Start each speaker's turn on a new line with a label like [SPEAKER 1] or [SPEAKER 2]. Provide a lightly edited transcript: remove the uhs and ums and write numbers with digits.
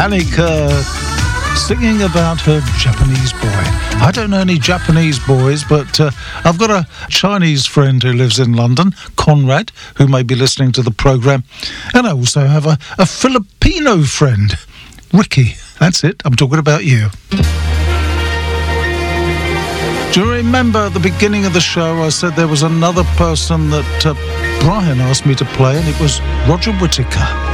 [SPEAKER 1] Danica singing about her Japanese boy. I don't know any Japanese boys, but I've got a Chinese friend who lives in London, Conrad, who may be listening to the programme. And I also have a Filipino friend, Ricky. That's it, I'm talking about you. Do you remember at the beginning of the show I said there was another person that Brian asked me to play, and it was Roger Whittaker.